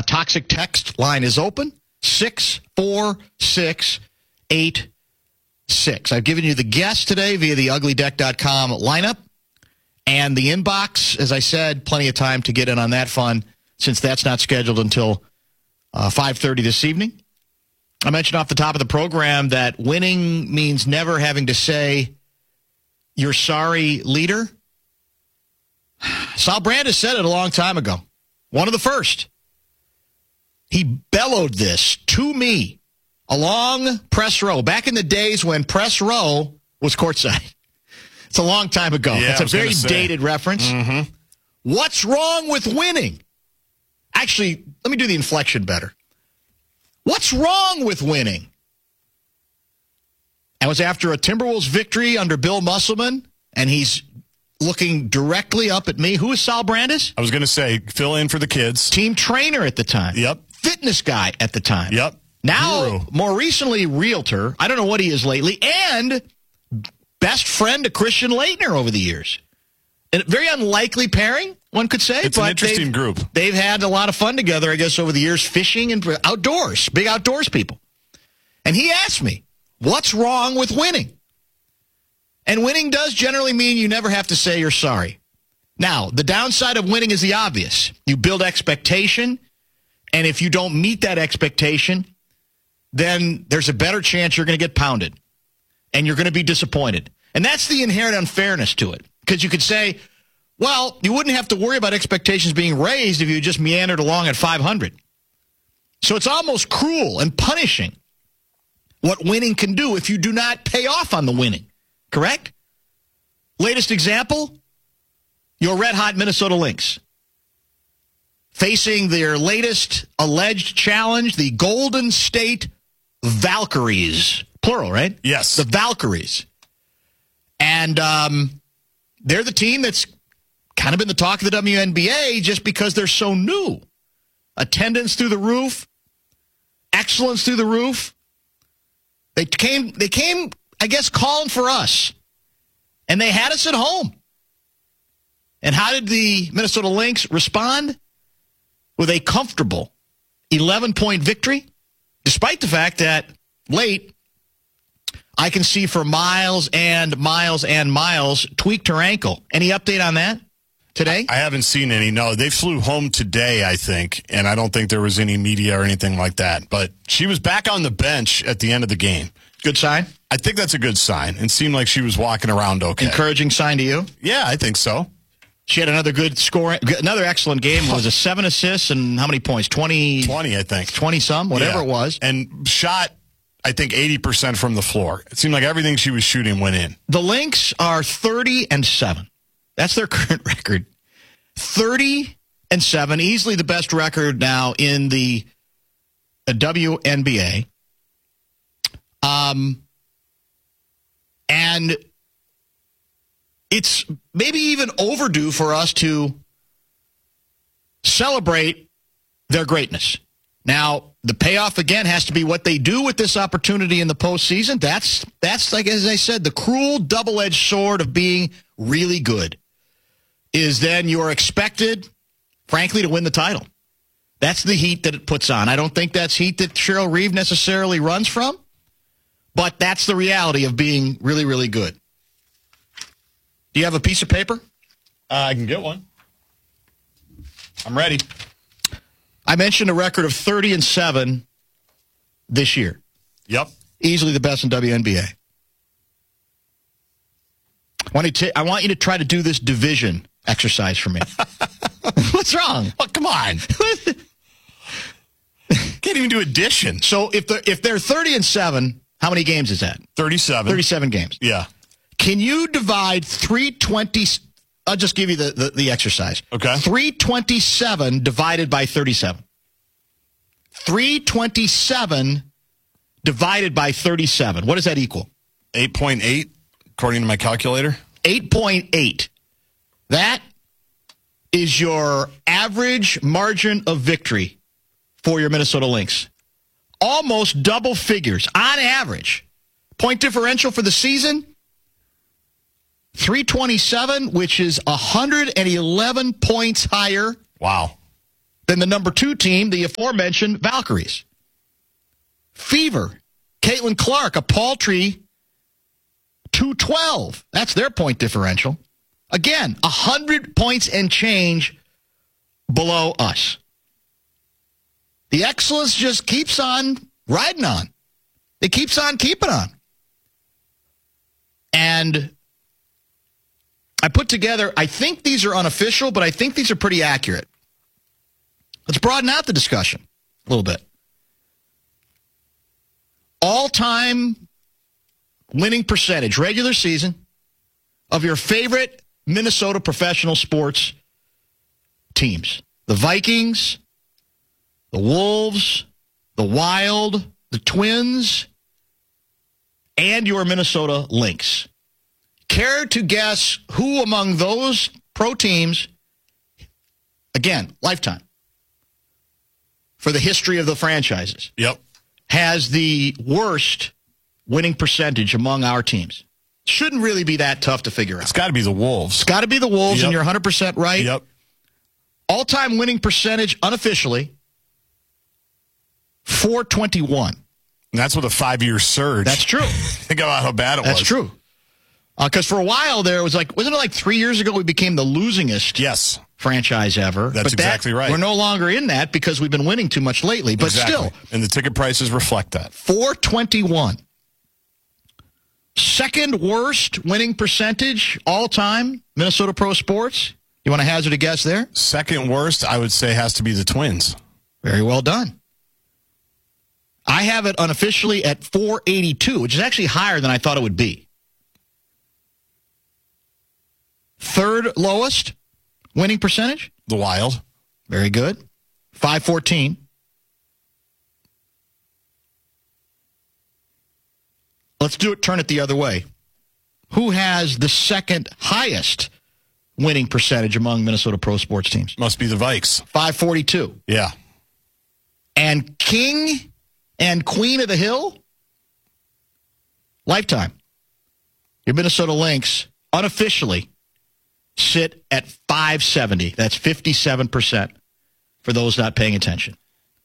Toxic text line is open, 64686. I've given you the guest today via the uglydeck.com lineup. And the inbox, as I said, plenty of time to get in on that fun since that's not scheduled until 5:30 this evening. I mentioned off the top of the program that winning means never having to say, "You're sorry, leader." Sal Brandes said it a long time ago. One of the first. He bellowed this to me along press row, back in the days when press row was courtside. It's a long time ago. Yeah, it's a very dated reference. Mm-hmm. What's wrong with winning? Actually, let me do the inflection better. What's wrong with winning? That was after a Timberwolves victory under Bill Musselman, and he's looking directly up at me. Who is Sal Brandes? I was going to say, fill in for the kids. Team trainer at the time. Yep. Fitness guy at the time. Yep. Now, Guru. more recently, realtor. I don't know what he is lately. And best friend to Christian Laettner over the years. A very unlikely pairing, one could say. It's an interesting group. They've had a lot of fun together, I guess, over the years, fishing and outdoors, big outdoors people. And he asked me, what's wrong with winning? And winning does generally mean you never have to say you're sorry. Now, the downside of winning is the obvious. You build expectation, and if you don't meet that expectation, then there's a better chance you're going to get pounded, and you're going to be disappointed. And that's the inherent unfairness to it. Because you could say, well, you wouldn't have to worry about expectations being raised if you just meandered along at 500. So it's almost cruel and punishing what winning can do if you do not pay off on the winning. Correct? Latest example, your red-hot Minnesota Lynx. Facing their latest alleged challenge, the Golden State Valkyries. Plural, right? Yes. The Valkyries. And they're the team that's kind of been the talk of the WNBA just because they're so new. Attendance through the roof. Excellence through the roof. They came, I guess, calling for us. And they had us at home. And how did the Minnesota Lynx respond? With a comfortable 11-point victory, despite the fact that late, I can see for miles and miles and miles tweaked her ankle. Any update on that today? I haven't seen any. No, they flew home today, I think, and I don't think there was any media or anything like that. But she was back on the bench at the end of the game. Good sign? I think that's a good sign. It seemed like she was walking around okay. Encouraging sign to you? Yeah, I think so. She had another good score, another excellent game. Was 7 assists and how many points? 20, I think. 20-some, whatever it was. And shot, I think, 80% from the floor. It seemed like everything she was shooting went in. The Lynx are 30-7. That's their current record. 30-7, easily the best record now in the WNBA. And it's maybe even overdue for us to celebrate their greatness. Now, the payoff, again, has to be what they do with this opportunity in the postseason. That's like, as I said, the cruel double-edged sword of being really good is then you're expected, frankly, to win the title. That's the heat that it puts on. I don't think that's heat that Cheryl Reeve necessarily runs from, but that's the reality of being really, really good. Do you have a piece of paper? I can get one. I'm ready. I mentioned a record of 30-7 this year. Yep. Easily the best in WNBA. I want you to try to do this division exercise for me. What's wrong? Oh, come on. Can't even do addition. So if they're 30-7, how many games is that? 37. 37 games. Yeah. Can you divide 320? I'll just give you the exercise. Okay. 327 divided by 37. 327 divided by 37. What does that equal? 8.8, according to my calculator. 8.8. That is your average margin of victory for your Minnesota Lynx. Almost double figures on average. Point differential for the season, 327, which is 111 points higher. Wow. Then the number 2 team, the aforementioned Valkyries. Fever, Caitlin Clark, a paltry 212. That's their point differential. Again, 100 points and change below us. The excellence just keeps on riding on. It keeps on keeping on. And I put together, I think these are unofficial, but I think these are pretty accurate. Let's broaden out the discussion a little bit. All-time winning percentage, regular season, of your favorite Minnesota professional sports teams. The Vikings, the Wolves, the Wild, the Twins, and your Minnesota Lynx. Care to guess who among those pro teams, again, lifetime, for the history of the franchises, has the worst winning percentage among our teams? Shouldn't really be that tough to figure out. It's got to be the Wolves. It's got to be the Wolves, and you're 100% right. Yep. All-time winning percentage, unofficially, 421. And that's with a 5-year surge. That's true. Think about how bad it was. That's true. Because for a while there, it was like, wasn't it like 3 years ago we became the losingest franchise ever? That's exactly right. We're no longer in that because we've been winning too much lately. But still. And the ticket prices reflect that. 421. Second worst winning percentage all time, Minnesota Pro Sports. You want to hazard a guess there? Second worst, I would say, has to be the Twins. Very well done. I have it unofficially at 482, which is actually higher than I thought it would be. Third lowest winning percentage? The Wild. Very good. 514. Let's turn it the other way. Who has the second highest winning percentage among Minnesota Pro Sports teams? Must be the Vikes. 542. Yeah. And King and Queen of the Hill? Lifetime. Your Minnesota Lynx, unofficially, sit at 570. That's 57% for those not paying attention.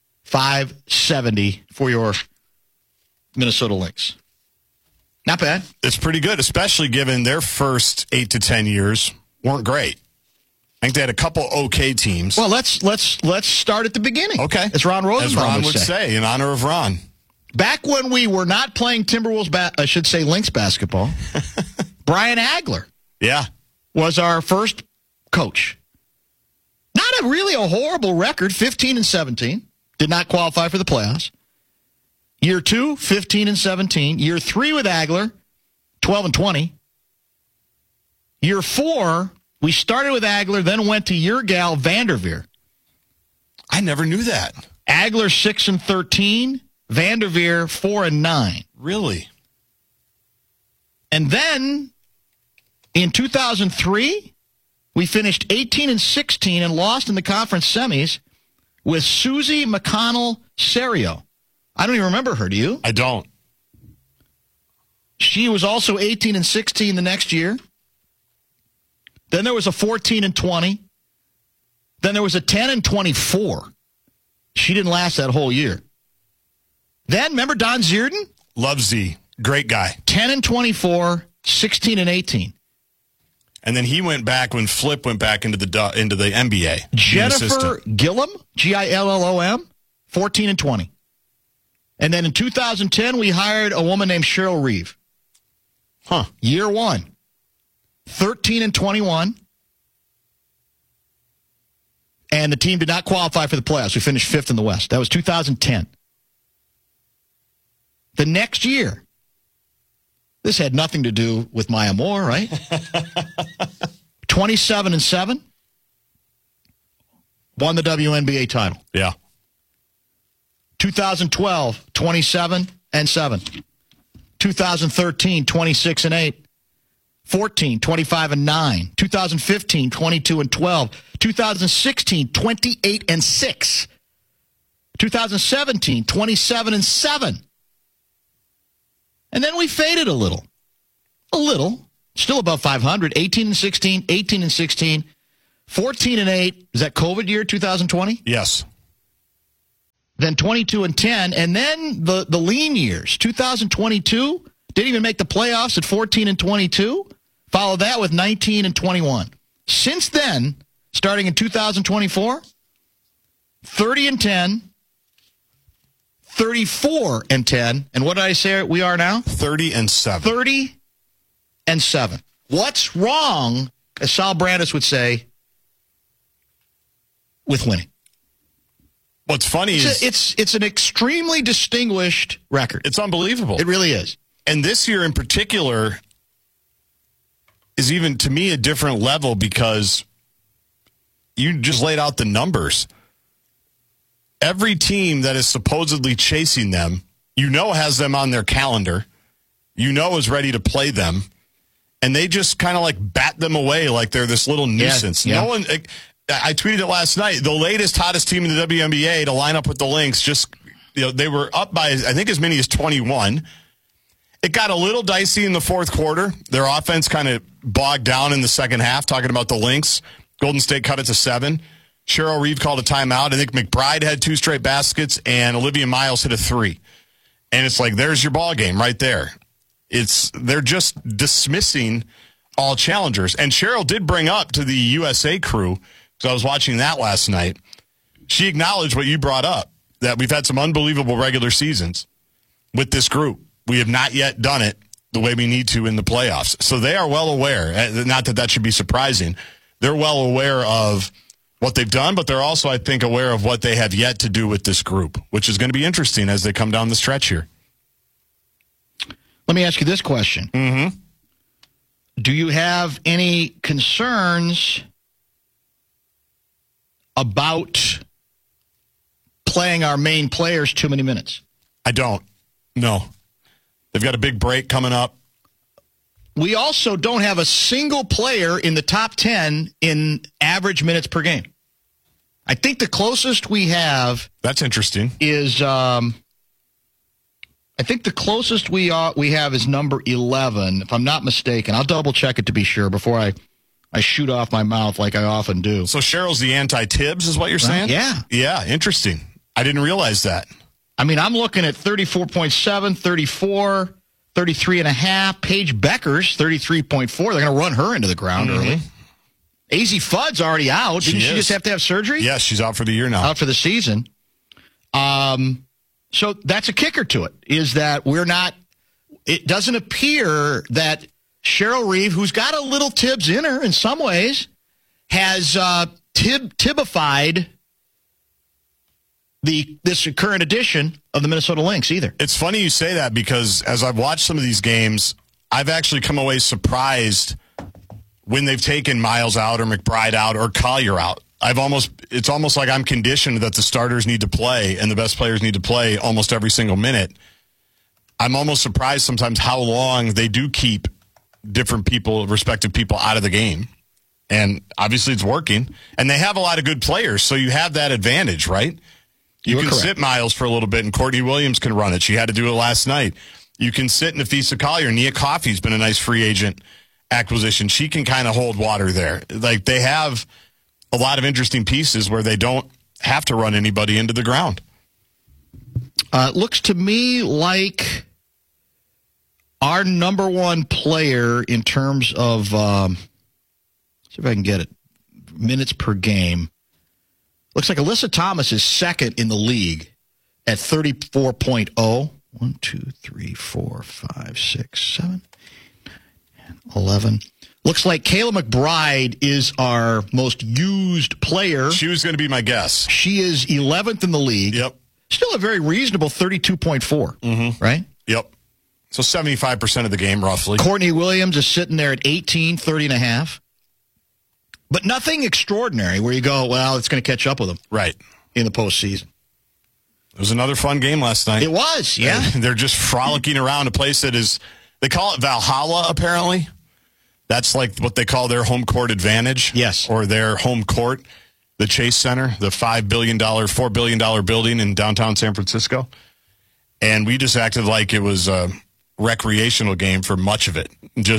570 for your Minnesota Lynx. Not bad. It's pretty good, especially given their first 8 to 10 years weren't great. I think they had a couple okay teams. Well, let's start at the beginning. Okay. As Ron Rosenbaum As Ron would say, in honor of Ron. Back when we were not playing Timberwolves, Lynx basketball, Brian Agler was our first coach. Not really a horrible record, 15-17. Did not qualify for the playoffs. Year 2, 15-17. Year 3 with Agler, 12-20. Year 4, we started with Agler, then went to your gal Vanderveer. I never knew that. Agler 6-13, Vanderveer 4-9. Really? And then in 2003, we finished 18-16 and lost in the conference semis with Susie McConnell-Serio. I don't even remember her, do you? I don't. She was also 18-16 the next year. Then there was a 14-20. Then there was a 10-24. She didn't last that whole year. Then, remember Don Zierden? Love Z. Great guy. 10-24, 16-18. And then he went back when Flip went back into the NBA. Jennifer Gillum, Gillom, 14-20. And then in 2010, we hired a woman named Cheryl Reeve. Year 1, 13-21. And the team did not qualify for the playoffs. We finished 5th in the West. That was 2010. The next year, this had nothing to do with my amour, right? 27-7. Won the WNBA title. Yeah. 2012, 27-7. 2013, 26-8. 14, 25-9. 2015, 22-12. 2016, 28-6. 2017, 27-7. And then we faded a little. A little. Still above 500. 18-16, 18-16, 14-8. Is that COVID year, 2020? Yes. Then 22-10, and then the lean years, 2022. Didn't even make the playoffs at 14-22. Follow that with 19-21. Since then, starting in 2024, 30-10, 34-10, and what did I say we are now? 30-7. 30-7. What's wrong, as Sal Brandis would say, with winning? What's funny is it's an extremely distinguished record. It's unbelievable. It really is. And this year in particular is even, to me, a different level because you just laid out the numbers. Every team that is supposedly chasing them, has them on their calendar, is ready to play them, and they just kind of like bat them away like they're this little nuisance. Yeah. No one. I tweeted it last night. The latest hottest team in the WNBA to line up with the Lynx, they were up by, I think, as many as 21. It got a little dicey in the fourth quarter. Their offense kind of bogged down in the second half, talking about the Lynx. Golden State cut it to 7. Cheryl Reeve called a timeout. I think McBride had 2 straight baskets, and Olivia Miles hit a 3. And it's like, there's your ball game right there. They're just dismissing all challengers. And Cheryl did bring up to the USA crew, so I was watching that last night. She acknowledged what you brought up, that we've had some unbelievable regular seasons with this group. We have not yet done it the way we need to in the playoffs. So they are well aware, not that should be surprising. They're well aware of what they've done, but they're also, I think, aware of what they have yet to do with this group, which is going to be interesting as they come down the stretch here. Let me ask you this question. Mm-hmm. Do you have any concerns about playing our main players too many minutes? I don't. No. They've got a big break coming up. We also don't have a single player in the top 10 in average minutes per game. I think the closest we have... That's interesting. ...is... I think the closest we have is number 11, if I'm not mistaken. I'll double-check it to be sure before I shoot off my mouth like I often do. So Cheryl's the anti-Tibbs is what you're saying? Yeah. Yeah, interesting. I didn't realize that. I mean, I'm looking at 34.7, 34, 33.5. Paige Beckers, 33.4. They're going to run her into the ground early. AZ Fudd's already out. Didn't she just have to have surgery? Yes, she's out for the year now. Out for the season. So that's a kicker to it, is that it doesn't appear that Cheryl Reeve, who's got a little Tibbs in her in some ways, has Tibbified this current edition of the Minnesota Lynx either. It's funny you say that because as I've watched some of these games, I've actually come away surprised when they've taken Miles out or McBride out or Collier out. It's almost like I'm conditioned that the starters need to play and the best players need to play almost every single minute. I'm almost surprised sometimes how long they do keep respective people out of the game. And obviously it's working. And they have a lot of good players, so you have that advantage, right? You can sit Miles for a little bit, and Courtney Williams can run it. She had to do it last night. You can sit Nafisa Collier. Nia Coffey's been a nice free agent acquisition. She can kind of hold water there. Like, they have a lot of interesting pieces where they don't have to run anybody into the ground. It looks to me like our number one player in terms of, see if I can get it, minutes per game. Looks like Alyssa Thomas is second in the league at 34.0. 1, 2, 3, 4, 5, 6, 7, 11. Looks like Kayla McBride is our most used player. She was going to be my guess. She is 11th in the league. Yep. Still a very reasonable 32.4, right? Yep. So 75% of the game, roughly. Courtney Williams is sitting there at 18, 30.5. But nothing extraordinary where you go, well, it's going to catch up with them. Right. In the postseason. It was another fun game last night. It was, yeah. They're just frolicking around a place that is, they call it Valhalla, apparently. That's like what they call their home court advantage. Yes. Or their home court, the Chase Center, the $4 billion building in downtown San Francisco. And we just acted like it was a recreational game for much of it. Just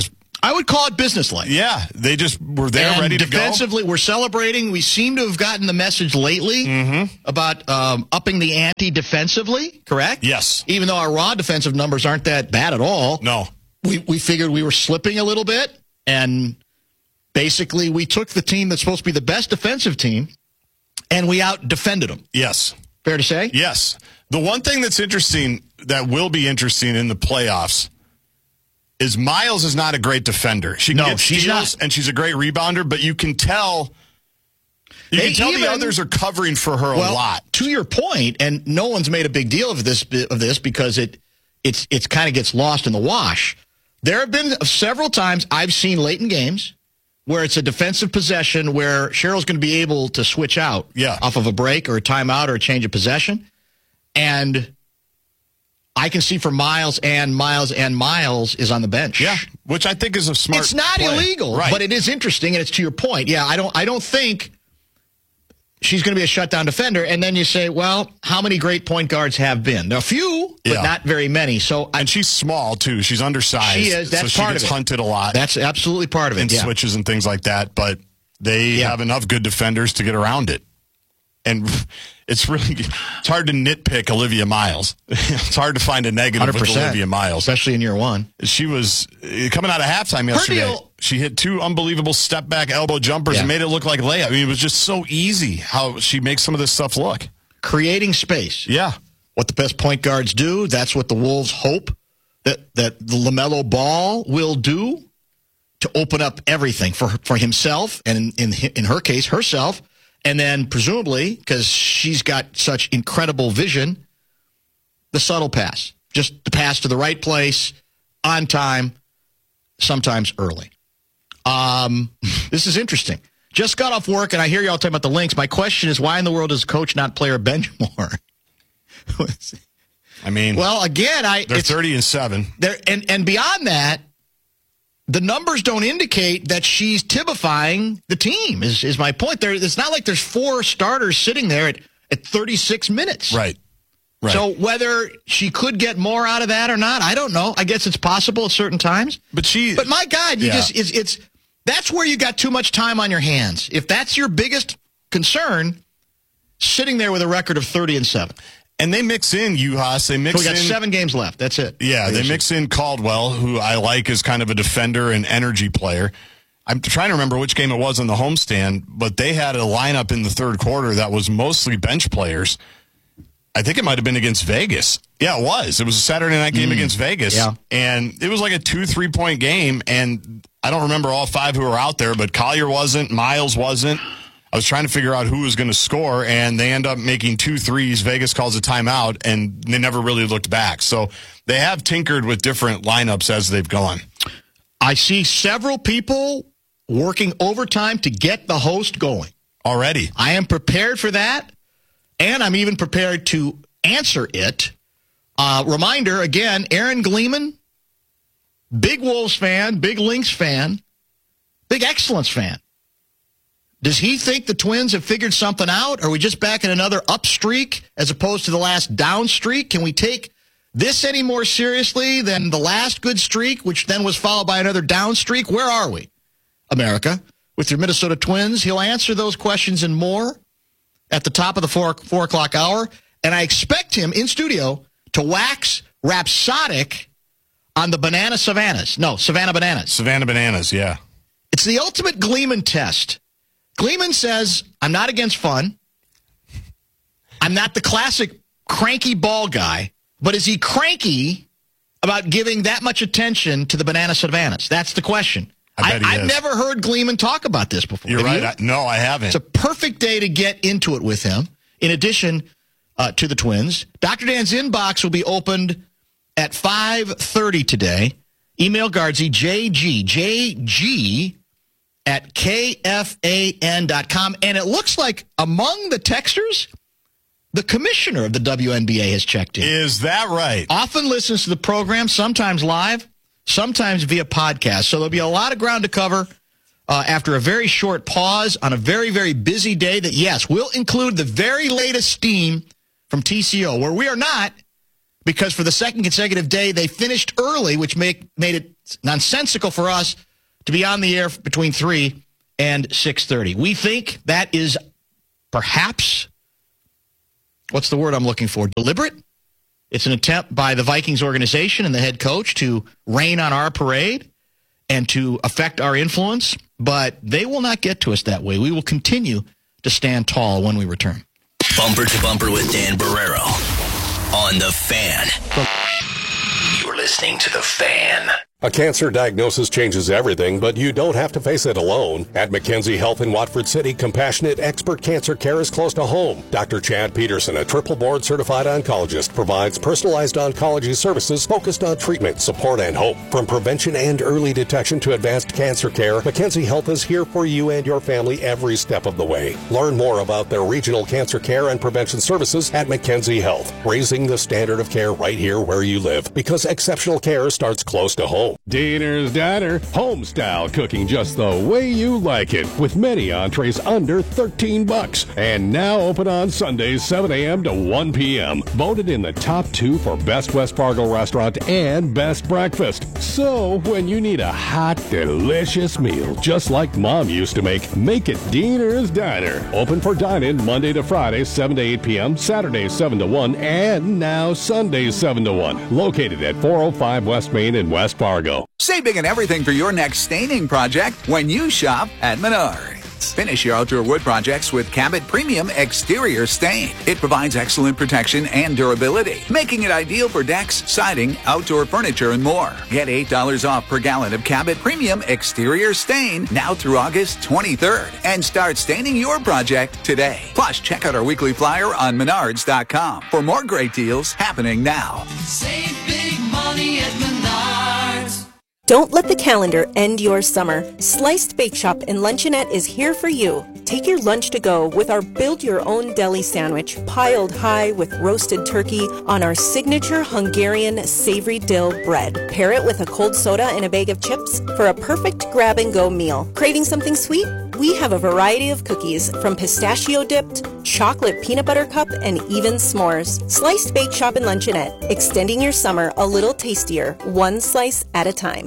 I would call it businesslike. Yeah, they just were there and ready to go. Defensively, we're celebrating. We seem to have gotten the message lately about upping the ante defensively, correct? Yes. Even though our raw defensive numbers aren't that bad at all. No. We figured we were slipping a little bit, and basically we took the team that's supposed to be the best defensive team, and we out-defended them. Yes. Fair to say? Yes. The one thing that's interesting, that will be interesting in the playoffs, is Miles is not a great defender. She can get steals, and she's a great rebounder, but you can tell the others are covering for her a lot. To your point, and no one's made a big deal of this because it's kind of gets lost in the wash. There have been several times I've seen late in games where it's a defensive possession where Cheryl's going to be able to switch out off of a break or a timeout or a change of possession. And I can see for Miles is on the bench. Yeah, which I think is a smart It's not play. illegal, right. but it is interesting, and it's to your point. Yeah, I don't think she's going to be a shutdown defender. And then you say, well, how many great point guards have been? A few, but not very many. And she's small, too. She's undersized. She is. That's so part of it. She gets hunted a lot. That's absolutely part of it. And switches and things like that. But they have enough good defenders to get around it. And it's hard to nitpick Olivia Miles. It's hard to find a negative with Olivia Miles. Especially in year one. She was coming out of halftime yesterday. She hit 2 unbelievable step-back elbow jumpers and made it look like layup. I mean, it was just so easy how she makes some of this stuff look. Creating space. Yeah. What the best point guards do, that's what the Wolves hope that the LaMelo Ball will do to open up everything for himself and, in her case, herself. And then, presumably, because she's got such incredible vision, the subtle pass. Just the pass to the right place, on time, sometimes early. This is interesting. Just got off work, and I hear you all talking about the Lynx. My question is, why in the world does coach not play her bench more? I mean, well, again, they're 30-7. And beyond that, the numbers don't indicate that she's typifying the team, is my point. It's not like there's 4 starters sitting there at 36 minutes. Right. So whether she could get more out of that or not, I don't know. I guess it's possible at certain times. But my God, that's where you got too much time on your hands. If that's your biggest concern, sitting there with a record of 30-7. And they mix in Juhas. We got 7 games left. That's it. Yeah, they mix in Caldwell, who I like as kind of a defender and energy player. I'm trying to remember which game it was on the homestand, but they had a lineup in the third quarter that was mostly bench players. I think it might have been against Vegas. Yeah, it was. It was a Saturday night game against Vegas. Yeah. And it was like a 2-3-point game, and I don't remember all 5 who were out there, but Collier wasn't, Miles wasn't. I was trying to figure out who was going to score, and they end up making 2 threes. Vegas calls a timeout, and they never really looked back. So they have tinkered with different lineups as they've gone. I see several people working overtime to get the host going. Already. I am prepared for that, and I'm even prepared to answer it. Reminder, again, Aaron Gleeman, big Wolves fan, big Lynx fan, big Excellence fan. Does he think the Twins have figured something out? Are we just back in another up streak as opposed to the last down streak? Can we take this any more seriously than the last good streak, which then was followed by another down streak? Where are we, America? With your Minnesota Twins, he'll answer those questions and more at the top of the 4 o'clock hour. And I expect him in studio to wax rhapsodic on the Banana Savannas. No, Savannah Bananas. Savannah Bananas, yeah. It's the ultimate Gleeman test. Gleeman says, I'm not against fun. I'm not the classic cranky ball guy, but is he cranky about giving that much attention to the Banana Savannas? That's the question. I've never heard Gleeman talk about this before. You're right. No, I haven't. It's a perfect day to get into it with him. In addition to the Twins, Dr. Dan's inbox will be opened at 5:30 today. Email Guardsy, JG at KFAN.com. And it looks like among the texters, the commissioner of the WNBA has checked in. Is that right? Often listens to the program, sometimes live, sometimes via podcast. So there'll be a lot of ground to cover after a very short pause on a very, very busy day that, yes, will include the very latest steam from TCO, where we are not, because for the second consecutive day, they finished early, which made it nonsensical for us to be on the air between 3 and 6:30. We think that is perhaps, what's the word I'm looking for, deliberate? It's an attempt by the Vikings organization and the head coach to rain on our parade and to affect our influence, but they will not get to us that way. We will continue to stand tall when we return. Bumper to Bumper with Dan Barrero on The Fan. You're listening to The Fan. A cancer diagnosis changes everything, but you don't have to face it alone. At Mackenzie Health in Watford City, compassionate expert cancer care is close to home. Dr. Chad Peterson, a triple board certified oncologist, provides personalized oncology services focused on treatment, support, and hope. From prevention and early detection to advanced cancer care, Mackenzie Health is here for you and your family every step of the way. Learn more about their regional cancer care and prevention services at Mackenzie Health, raising the standard of care right here where you live, because exceptional care starts close to home. Diner's Diner, home-style cooking just the way you like it, with many entrees under $13. And now open on Sundays, 7 a.m. to 1 p.m. Voted in the top 2 for Best West Fargo Restaurant and Best Breakfast. So, when you need a hot, delicious meal, just like Mom used to make it Diner's Diner. Open for dine-in Monday to Friday, 7 to 8 p.m., Saturdays, 7 to 1, and now Sundays, 7 to 1. Located at 405 West Main in West Fargo. Save big on everything for your next staining project when you shop at Menards. Finish your outdoor wood projects with Cabot Premium Exterior Stain. It provides excellent protection and durability, making it ideal for decks, siding, outdoor furniture, and more. Get $8 off per gallon of Cabot Premium Exterior Stain now through August 23rd and start staining your project today. Plus, check out our weekly flyer on Menards.com for more great deals happening now. Save big money at Menards. Don't let the calendar end your summer. Sliced Bake Shop and Luncheonette is here for you. Take your lunch to go with our build-your-own deli sandwich, piled high with roasted turkey on our signature Hungarian savory dill bread. Pair it with a cold soda and a bag of chips for a perfect grab-and-go meal. Craving something sweet? We have a variety of cookies, from pistachio-dipped, chocolate peanut butter cup, and even s'mores. Sliced Bake Shop and Luncheonette, extending your summer a little tastier, one slice at a time.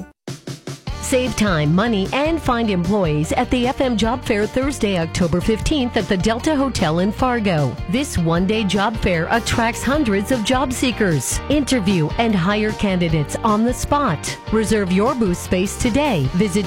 Save time, money, and find employees at the FM Job Fair Thursday, October 15th at the Delta Hotel in Fargo. This one-day job fair attracts hundreds of job seekers. Interview and hire candidates on the spot. Reserve your booth space today. Visit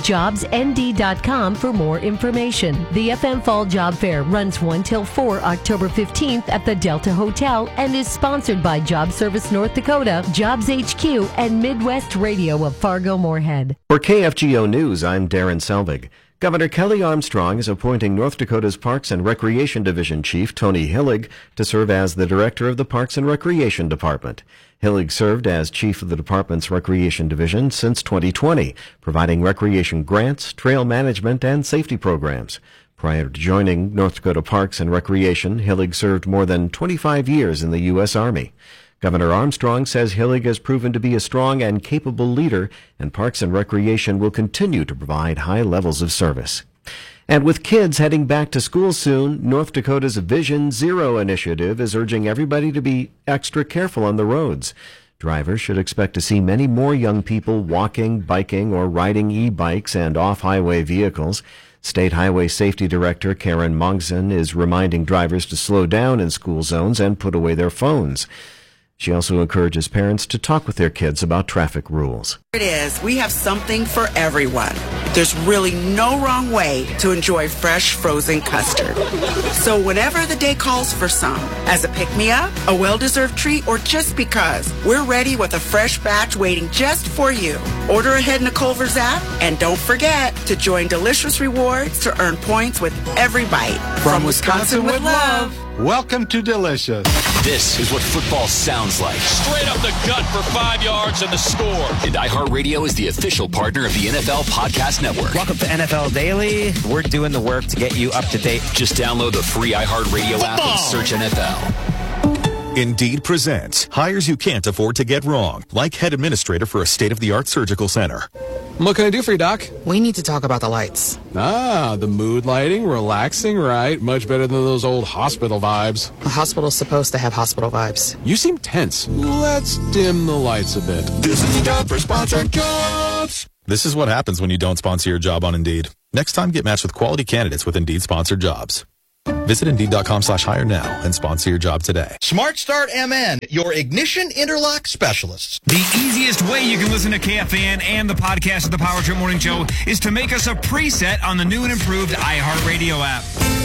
jobsnd.com for more information. The FM Fall Job Fair runs 1 till 4 October 15th at the Delta Hotel and is sponsored by Job Service North Dakota, Jobs HQ, and Midwest Radio of Fargo-Moorhead. For KFGO News, I'm Darren Selvig. Governor Kelly Armstrong is appointing North Dakota's Parks and Recreation Division Chief Tony Hillig to serve as the director of the Parks and Recreation Department. Hillig served as chief of the department's Recreation Division since 2020, providing recreation grants, trail management, and safety programs. Prior to joining North Dakota Parks and Recreation, Hillig served more than 25 years in the U.S. Army. Governor Armstrong says Hillig has proven to be a strong and capable leader, and Parks and Recreation will continue to provide high levels of service. And with kids heading back to school soon, North Dakota's Vision Zero initiative is urging everybody to be extra careful on the roads. Drivers should expect to see many more young people walking, biking, or riding e-bikes and off-highway vehicles. State Highway Safety Director Karen Mogson is reminding drivers to slow down in school zones and put away their phones. She also encourages parents to talk with their kids about traffic rules. It is. We have something for everyone. There's really no wrong way to enjoy fresh frozen custard. So whenever the day calls for some, as a pick-me-up, a well-deserved treat, or just because, we're ready with a fresh batch waiting just for you. Order ahead in the Culver's app, and don't forget to join Delicious Rewards to earn points with every bite. From Wisconsin with love. Welcome to Delicious. This is what football sounds like. Straight up the gut for 5 yards and the score. And iHeartRadio is the official partner of the NFL Podcast Network. Welcome to NFL Daily. We're doing the work to get you up to date. Just download the free iHeartRadio app and search NFL. Indeed presents hires you can't afford to get wrong, like head administrator for a state-of-the-art surgical center. What can I do for you, Doc? We need to talk about the lights. Ah, the mood lighting, relaxing, right? Much better than those old hospital vibes. A hospital's supposed to have hospital vibes. You seem tense. Let's dim the lights a bit. This is the job for Sponsored Jobs. This is what happens when you don't sponsor your job on Indeed. Next time, get matched with quality candidates with Indeed-sponsored jobs. Visit Indeed.com/hire now and sponsor your job today. Smart Start MN, your ignition interlock specialists. The easiest way you can listen to KFAN and the podcast of the Power Trip Morning Show is to make us a preset on the new and improved iHeartRadio app.